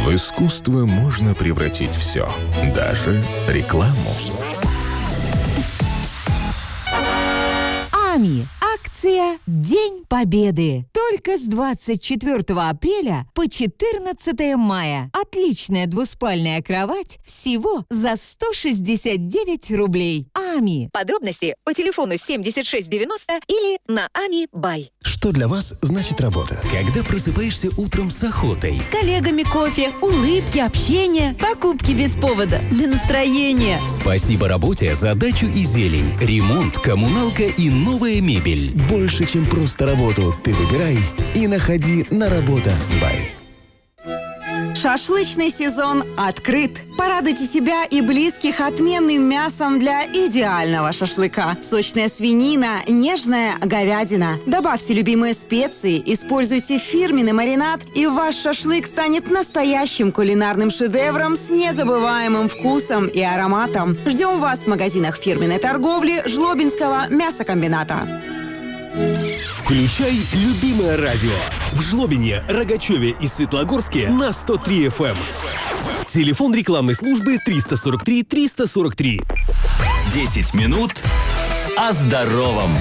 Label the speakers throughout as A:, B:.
A: В искусство можно превратить все, даже рекламу.
B: АМИ. Акция «День Победы». Только с 24 апреля по 14 мая. Отличная двуспальная кровать всего за 169 рублей. АМИ.
C: Подробности по телефону 7690 или на АМИ Бай.
D: Что для вас значит работа?
E: Когда просыпаешься утром с охотой.
F: С коллегами кофе, улыбки, общение, покупки без повода, для настроения.
E: Спасибо работе за дачу и зелень, ремонт, коммуналка и новая мебель.
D: Больше, чем просто работу, ты выбирай и находи на работа Бай.
F: Шашлычный сезон открыт. Порадуйте себя и близких отменным мясом для идеального шашлыка. Сочная свинина, нежная говядина. Добавьте любимые специи, используйте фирменный маринад, и ваш шашлык станет настоящим кулинарным шедевром с незабываемым вкусом и ароматом. Ждем вас в магазинах фирменной торговли Жлобинского мясокомбината.
G: Включай любимое радио. В Жлобине, Рогачеве и Светлогорске на 103 FM. Телефон рекламной службы 343 343.
E: 10 минут о здоровом.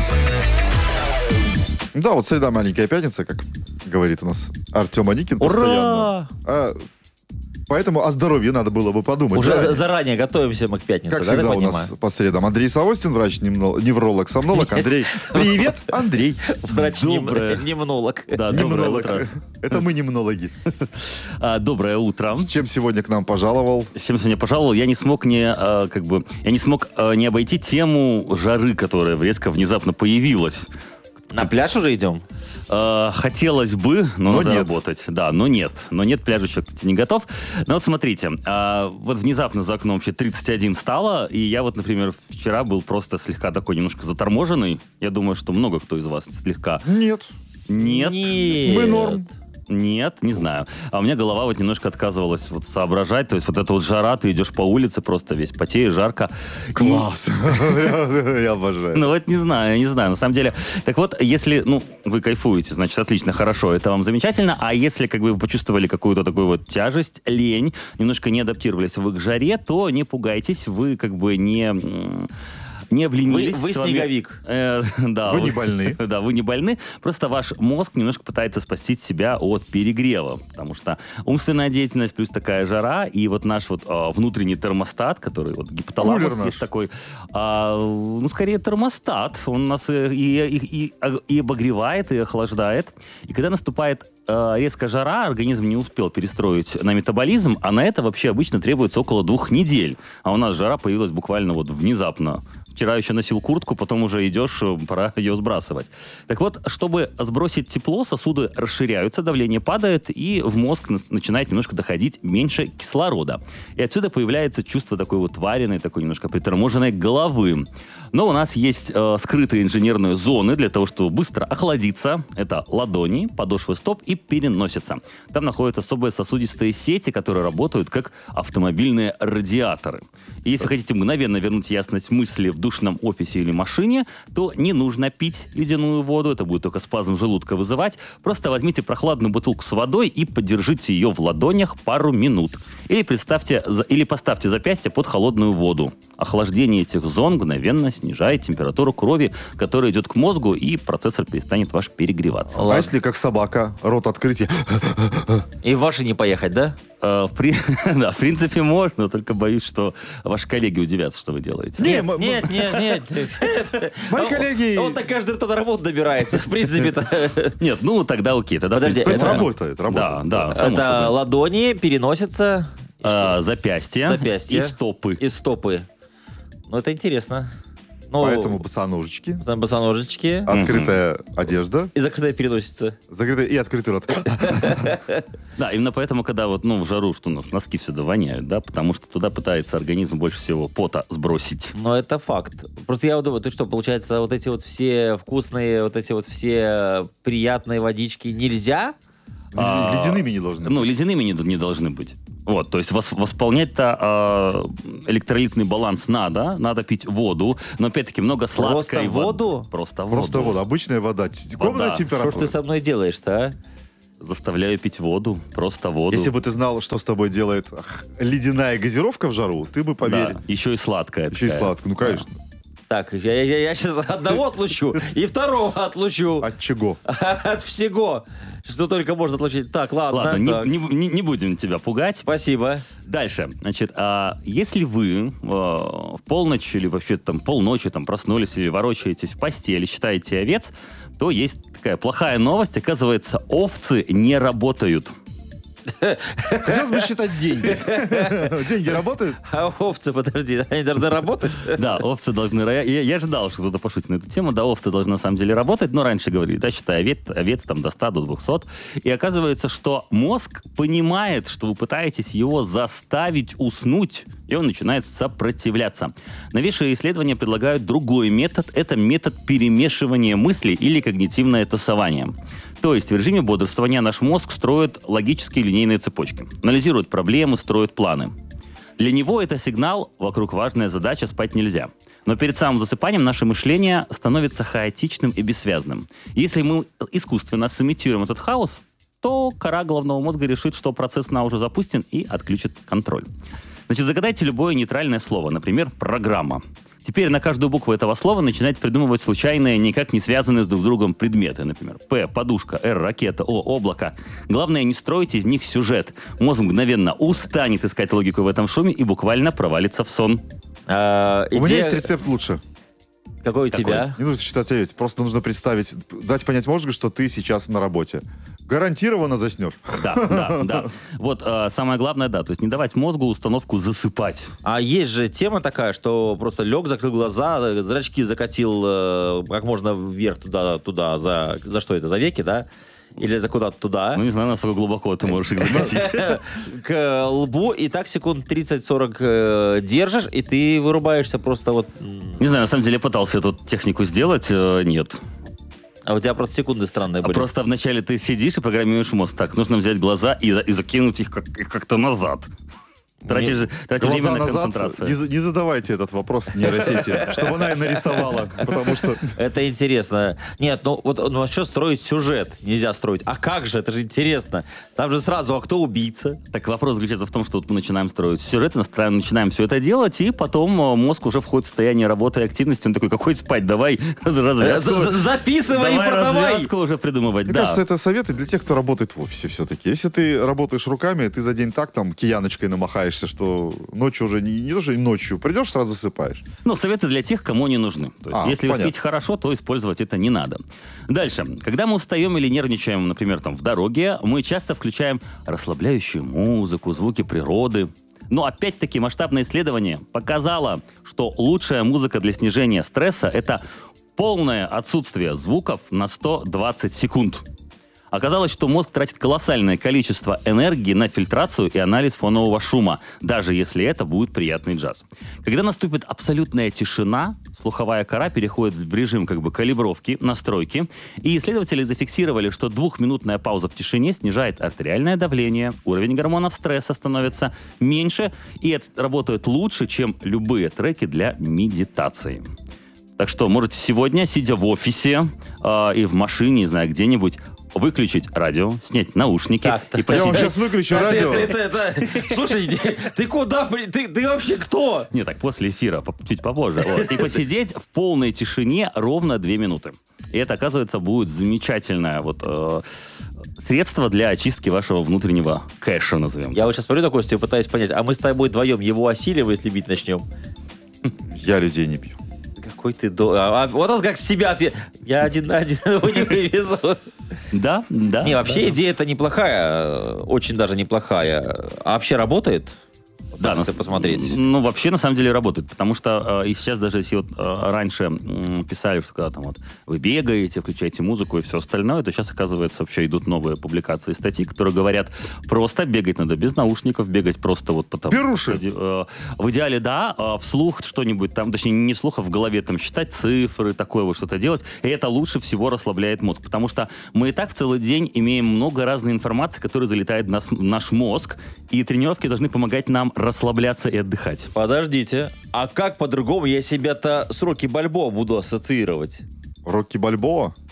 H: Да, вот среда маленькая пятница, как говорит у нас Артем Аникин постоянно. Поэтому о здоровье надо было бы подумать.
I: Уже заранее готовимся мы к пятнице,
H: как всегда у нас по средам Андрей Савостин, врач-невролог, сомнолог. Андрей, привет, Андрей.
I: Врач-немнолог.
H: Да, доброе утро. Это мы немнологи.
E: Доброе утро.
H: С чем сегодня к нам пожаловал?
E: С чем сегодня пожаловал? Я не смог не обойти тему жары, которая резко внезапно появилась.
I: На пляж уже идем?
E: Хотелось бы, но надо
H: нет.
E: работать. Да, но нет. Но нет, пляж еще, кстати, не готов. Но вот смотрите, вот внезапно за окном вообще 31 стало, и я вот, например, вчера был просто слегка такой немножко заторможенный. Я думаю, что много кто из вас слегка.
H: Нет.
E: Нет.
H: Мы норм.
E: Нет, не знаю. А у меня голова вот немножко отказывалась вот соображать. То есть вот эта вот жара, ты идешь по улице, просто весь потеешь, жарко.
H: Класс. Я обожаю.
E: Ну вот не знаю. На самом деле, так вот, если, вы кайфуете, значит, отлично, хорошо, это вам замечательно. А если, вы почувствовали какую-то такую вот тяжесть, лень, немножко не адаптировались вы к жаре, то не пугайтесь, вы не обленились.
I: Вы снеговик.
E: Да,
H: вы не больны.
E: Да, вы не больны. Просто ваш мозг немножко пытается спасти себя от перегрева. Потому что умственная деятельность плюс такая жара, и вот наш вот внутренний термостат, который вот гипоталамус есть такой, скорее термостат. Он нас и обогревает, и охлаждает. И когда наступает резкая жара, организм не успел перестроить на метаболизм, а на это вообще обычно требуется около 2 недель. А у нас жара появилась буквально вот внезапно. Вчера еще носил куртку, потом уже идешь, пора ее сбрасывать. Так вот, чтобы сбросить тепло, сосуды расширяются, давление падает, и в мозг начинает немножко доходить меньше кислорода. И отсюда появляется чувство такой вот вареной, такой немножко приторможенной головы. Но у нас есть скрытые инженерные зоны для того, чтобы быстро охладиться. Это ладони, подошвы стоп и переносица. Там находятся особые сосудистые сети, которые работают как автомобильные радиаторы. И если хотите мгновенно вернуть ясность мысли в душном офисе или машине, то не нужно пить ледяную воду, это будет только спазм желудка вызывать. Просто возьмите прохладную бутылку с водой и подержите ее в ладонях пару минут. Или поставьте запястье под холодную воду. Охлаждение этих зон мгновенно снижает температуру крови, которая идет к мозгу, и процессор перестанет ваш перегреваться.
H: А если как собака, рот открытие?
I: И в ваши не поехать, да?
E: Да, в принципе, можно, только боюсь, что ваши коллеги удивятся, что вы делаете.
I: Нет.
H: Мои коллеги...
I: Он так каждый кто на работу добирается, в принципе-то.
E: Нет, тогда окей.
I: Подожди,
H: это работает.
E: Да.
I: Это ладони, переносица,
E: запястья и стопы.
I: Ну, это интересно.
H: Поэтому босоножечки.
I: Босоножечки.
H: Открытая одежда.
I: И закрытая переносица.
H: И открытый рот.
E: Да, именно поэтому, когда в жару, что носки всегда воняют, да, потому что туда пытается организм больше всего пота сбросить.
I: Но это факт. Просто я думаю, получается, вот эти вот все вкусные, вот эти вот все приятные водички нельзя?
H: Ледяными не должны быть.
E: Ледяными не должны быть. Вот, то есть восполнять-то электролитный баланс надо пить воду, но опять-таки много сладкой воды.
I: Просто воду?
H: Просто воду, обычная вода. Комнатная температура.
I: Что ж ты со мной делаешь-то, а?
E: Заставляю пить воду, просто воду.
H: Если бы ты знал, что с тобой делает ледяная газировка в жару, ты бы поверил.
E: Да, еще и сладкая.
H: Еще и сладкая, ну конечно.
I: Так, я сейчас одного отлучу и второго отлучу.
H: От чего?
I: От всего, что только можно отлучить. Так, ладно.
E: Ладно, не будем тебя пугать.
I: Спасибо.
E: Дальше. Значит, если вы в полночь или вообще там полночи там проснулись или ворочаетесь в постели, считаете овец, то есть такая плохая новость. Оказывается, овцы не работают.
H: Хотелось бы считать деньги. Деньги работают?
I: А овцы, подожди, они должны работать?
E: Да, овцы должны... Я ждал, что кто-то пошутит на эту тему. Да, овцы должны на самом деле работать, но раньше говорили, да, считай овец там до 100, до 200. И оказывается, что мозг понимает, что вы пытаетесь его заставить уснуть, и он начинает сопротивляться. Новейшие исследования предлагают другой метод. Это метод перемешивания мыслей или когнитивное тасование. То есть в режиме бодрствования наш мозг строит логические линейные цепочки, анализирует проблемы, строит планы. Для него это сигнал, вокруг важная задача, спать нельзя. Но перед самым засыпанием наше мышление становится хаотичным и бессвязным. Если мы искусственно сымитируем этот хаос, то кора головного мозга решит, что процесс сна уже запустен и отключит контроль. Значит, загадайте любое нейтральное слово, например, программа. Теперь на каждую букву этого слова начинайте придумывать случайные, никак не связанные с друг другом предметы. Например, П, подушка, Р, ракета, О, облако. Главное, не строить из них сюжет. Мозг мгновенно устанет искать логику в этом шуме и буквально провалится в сон.
H: У меня есть рецепт лучше.
I: Какой у тебя?
H: Не нужно считать овец. Просто нужно представить, дать понять мозгу, что ты сейчас на работе. Гарантированно заснешь.
E: Да. Вот самое главное, да, то есть не давать мозгу установку засыпать.
I: А есть же тема такая, что просто лег, закрыл глаза, зрачки закатил как можно вверх туда, за что это, за веки, да? Или за куда-то туда.
E: Ну, не знаю, насколько глубоко ты можешь их закатить.
I: К лбу, и так секунд 30-40 держишь, и ты вырубаешься просто вот...
E: Не знаю, на самом деле я пытался эту технику сделать, нет.
I: А у тебя просто секунды странные были.
E: Просто вначале ты сидишь и программируешь мозг. Так, нужно взять глаза и закинуть их как-то назад. Тратишь время на концентрацию.
H: Не задавайте этот вопрос нейросети, чтобы она и нарисовала, потому что...
I: Это интересно. Нет, а что строить сюжет? Нельзя строить. А как же? Это же интересно. Там же сразу, а кто убийца?
E: Так вопрос заключается в том, что вот мы начинаем строить сюжет, начинаем все это делать, и потом мозг уже входит в состояние работы и активности. Он такой, какой спать? Давай развязку.
I: Записывай и продавай.
E: Развязку уже придумывать,
H: Мне кажется, это советы для тех, кто работает в офисе все-таки. Если ты работаешь руками, ты за день так там кияночкой намахаешь, что ночью уже не то, что ночью придешь, сразу засыпаешь.
E: Ну, советы для тех, кому они нужны. То есть, если вы спите хорошо, то использовать это не надо. Дальше. Когда мы устаем или нервничаем, например, там в дороге, мы часто включаем расслабляющую музыку, звуки природы. Но опять-таки масштабное исследование показало, что лучшая музыка для снижения стресса — это полное отсутствие звуков на 120 секунд. Оказалось, что мозг тратит колоссальное количество энергии на фильтрацию и анализ фонового шума, даже если это будет приятный джаз. Когда наступит абсолютная тишина, слуховая кора переходит в режим калибровки, настройки, и исследователи зафиксировали, что 2-минутная пауза в тишине снижает артериальное давление, уровень гормонов стресса становится меньше, и это работает лучше, чем любые треки для медитации. Так что можете сегодня, сидя в офисе и в машине, не знаю, где-нибудь, выключить радио, снять наушники и посидеть.
H: Я вам сейчас выключу радио.
I: Слушай, ты куда? Ты вообще кто?
E: Не, так после эфира, чуть попозже. Вот. И посидеть в полной тишине ровно 2 минуты. И это, оказывается, будет замечательное средство для очистки вашего внутреннего кэша, назовем.
I: Я вот сейчас смотрю на Костю и пытаюсь понять, а мы с тобой вдвоем его осилим, если бить начнем?
H: Я людей не бью.
I: Какой ты вот он как себя. Я один на один его не привезу.
E: Да.
I: Не, вообще идея-то неплохая. Очень даже неплохая. А вообще работает?
E: Да,
I: посмотреть.
E: Ну, вообще, на самом деле, работает. Потому что и сейчас даже, если раньше писали, что когда там вы бегаете, включаете музыку и все остальное, то сейчас, оказывается, вообще идут новые публикации и статьи, которые говорят, просто бегать надо без наушников, бегать просто потому...
H: Беруши!
E: В идеале, да, вслух что-нибудь там, точнее, не вслух, а в голове там считать цифры, такое вот что-то делать, и это лучше всего расслабляет мозг. Потому что мы и так в целый день имеем много разной информации, которая залетает в наш мозг, и тренировки должны помогать нам расслабляться и отдыхать.
I: Подождите, а как по-другому я себя-то с Рокки Бальбоа буду ассоциировать?
H: Рокки Бальбоа?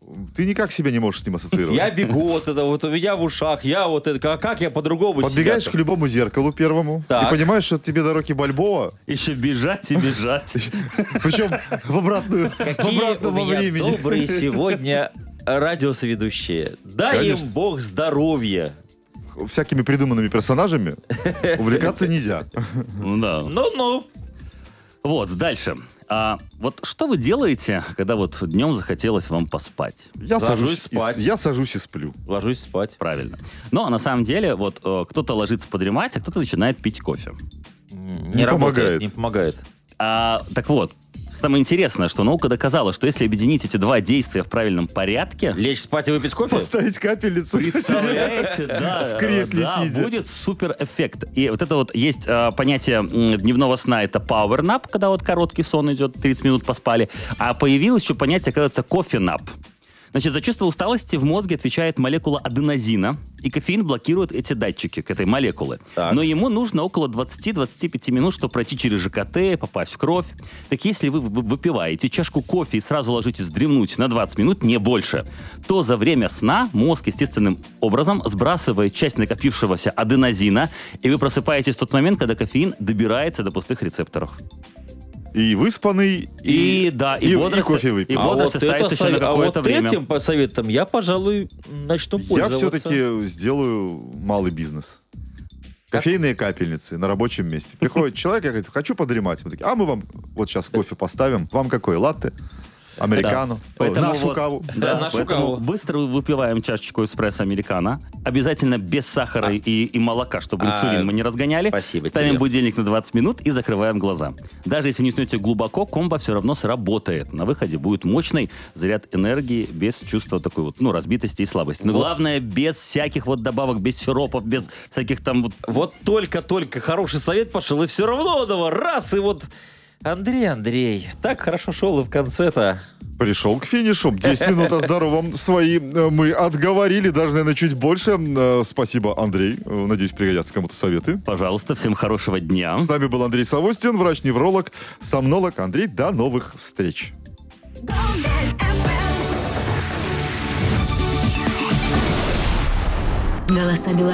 H: ты никак себя не можешь с ним ассоциировать.
I: Я бегу, вот это вот у меня в ушах, я вот это, как я по-другому
H: Подбегаешь
I: себя-то?
H: к любому зеркалу первому
I: Так.
H: и понимаешь, что тебе до Рокки Бальбоа,
E: Еще бежать и бежать.
H: причем в обратную
I: Какие у
H: во
I: меня
H: времени.
I: добрые сегодня радиосоведущие. Дай
H: Конечно.
I: им Бог здоровья.
H: Всякими придуманными персонажами увлекаться нельзя.
E: Ну да.
I: Ну-ну.
E: Вот, дальше. Вот что вы делаете, когда вот днем захотелось вам поспать?
H: Я
I: Ложусь
H: сажусь
I: спать.
H: я сажусь и сплю.
I: Ложусь спать.
E: Правильно. Но на самом деле вот кто-то ложится подремать, а кто-то начинает пить кофе.
H: Не
I: работает,
H: помогает.
I: Не помогает.
E: Так вот, самое интересное, что наука доказала, что если объединить эти два действия в правильном порядке,
I: Лечь спать и выпить кофе?
H: Поставить капельницу.
E: представляете, да,
H: В кресле
E: да,
H: сидя.
E: будет супер эффект. И вот это вот есть понятие дневного сна, это power nap, когда вот короткий сон идет, 30 минут поспали. А появилось еще понятие, оказывается, coffee nap. Значит, за чувство усталости в мозге отвечает молекула аденозина, и кофеин блокирует эти датчики к этой молекулы.
I: Так.
E: Но ему нужно около 20-25 минут, чтобы пройти через ЖКТ, попасть в кровь. Так если вы выпиваете чашку кофе и сразу ложитесь вздремнуть на 20 минут, не больше, то за время сна мозг естественным образом сбрасывает часть накопившегося аденозина, и вы просыпаетесь в тот момент, когда кофеин добирается до пустых рецепторов.
H: И выспанный,
E: И бодрость,
H: кофе выпил.
E: и бодрость останется еще на какое-то время.
I: этим по советам я, пожалуй, начну
H: Я
I: пользоваться.
H: все-таки сделаю малый бизнес. Кофейные капельницы на рабочем месте. Приходит человек и говорит, хочу подремать. Мы такие, мы вам вот сейчас кофе поставим. Вам какой? Латте? Американо?
E: Поэтому
H: Нашу
E: вот,
H: каву?
E: Да,
I: нашу
E: поэтому
I: каву.
E: быстро выпиваем чашечку эспрессо американо. Обязательно без сахара и молока, чтобы инсулин мы не разгоняли.
I: Спасибо
E: Ставим
I: тебе.
E: будильник на 20 минут и закрываем глаза. Даже если не уснете глубоко, комбо все равно сработает. На выходе будет мощный заряд энергии без чувства такой вот, разбитости и слабости. Но главное, без всяких вот добавок, без сиропов, без всяких там вот...
I: Вот только-только хороший совет пошел, и все равно раз, и вот... Андрей, так хорошо шел и в конце-то.
H: Пришел к финишу. 10 минут о здоровом свои мы отговорили, даже, наверное, чуть больше. Спасибо, Андрей. Надеюсь, пригодятся кому-то советы.
E: Пожалуйста, всем хорошего дня.
H: С нами был Андрей Савостин, врач-невролог, сомнолог. Андрей, до новых встреч.
J: Голоса